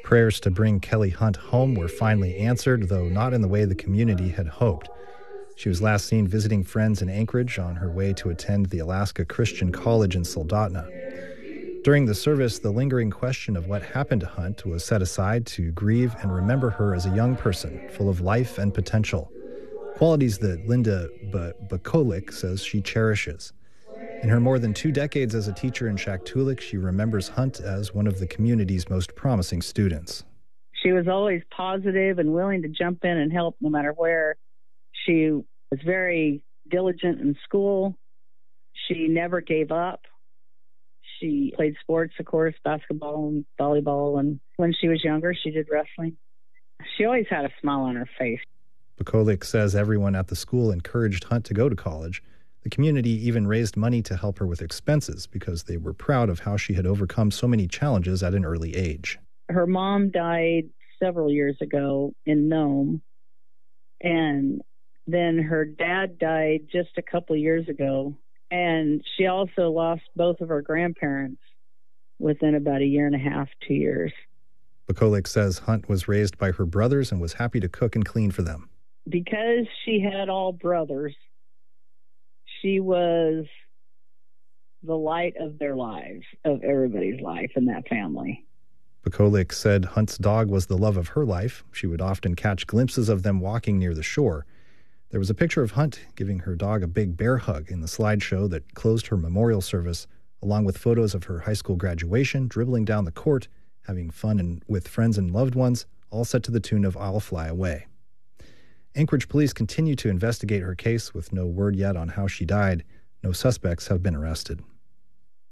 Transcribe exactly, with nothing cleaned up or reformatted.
Prayers to bring Kelly Hunt home were finally answered, though not in the way the community had hoped. She was last seen visiting friends in Anchorage on her way to attend the Alaska Christian College in Soldotna. During the service, the lingering question of what happened to Hunt was set aside to grieve and remember her as a young person, full of life and potential, qualities that Linda B- Bukolik says she cherishes. In her more than two decades as a teacher in Shaktoolik, she remembers Hunt as one of the community's most promising students. She was always positive and willing to jump in and help no matter where. She was very diligent in school. She never gave up. She played sports, of course, basketball and volleyball. And when she was younger, she did wrestling. She always had a smile on her face. Bukolik says everyone at the school encouraged Hunt to go to college. The community even raised money to help her with expenses because they were proud of how she had overcome so many challenges at an early age. Her mom died several years ago in Nome, and then her dad died just a couple of years ago, and she also lost both of her grandparents within about a year and a half, two years. Bukolik says Hunt was raised by her brothers and was happy to cook and clean for them. Because she had all brothers, she was the light of their lives, of everybody's life in that family. Bukolik said Hunt's dog was the love of her life. She would often catch glimpses of them walking near the shore. There was a picture of Hunt giving her dog a big bear hug in the slideshow that closed her memorial service, along with photos of her high school graduation, dribbling down the court, having fun and with friends and loved ones, all set to the tune of I'll Fly Away. Anchorage police continue to investigate her case with no word yet on how she died. No suspects have been arrested.